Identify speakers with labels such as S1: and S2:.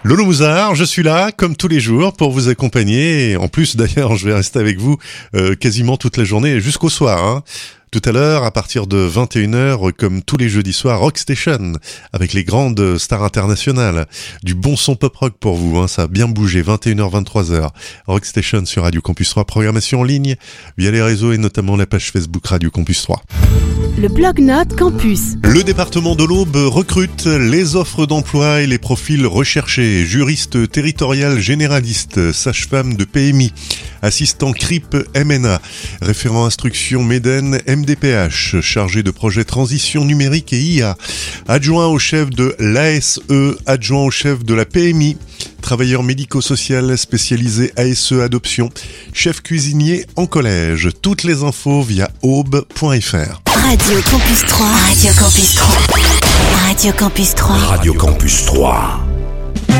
S1: Lolo Mouzard, je suis là, comme tous les jours, pour vous accompagner. Et en plus, d'ailleurs, je vais rester avec vous quasiment toute la journée jusqu'au soir, hein. Tout à l'heure, à partir de 21h, comme tous les jeudis soirs, Rockstation, avec les grandes stars internationales. Du bon son pop-rock pour vous, hein, ça a bien bougé, 21h, 23h. Rockstation sur Radio Campus 3, programmation en ligne, via les réseaux et notamment la page Facebook Radio Campus 3.
S2: Le blog-notes Campus.
S1: Le département de l'Aube recrute les offres d'emploi et les profils recherchés. Juriste territorial généraliste, sage-femme de PMI, assistant CRIP MNA, référent instruction MEDEN MDPH, chargé de projet transition numérique et IA, adjoint au chef de l'ASE, adjoint au chef de la PMI, travailleur médico-social spécialisé ASE adoption, chef cuisinier en collège. Toutes les infos via aube.fr.
S3: Radio Campus 3. Radio Campus 3. Radio Campus 3.
S4: Radio Campus 3.